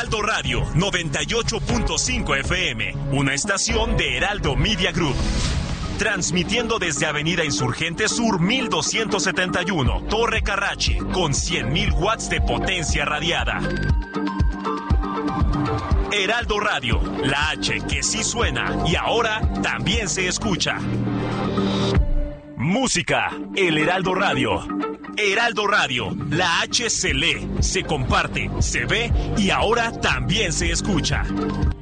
Heraldo Radio 98.5 FM, una estación de Heraldo Media Group. Transmitiendo desde Avenida Insurgente Sur 1271, Torre Carrache, con 100.000 watts de potencia radiada. Heraldo Radio, la H que sí suena y ahora también se escucha. Música, el Heraldo Radio. Heraldo Radio, la H se lee, se comparte, se ve y ahora también se escucha.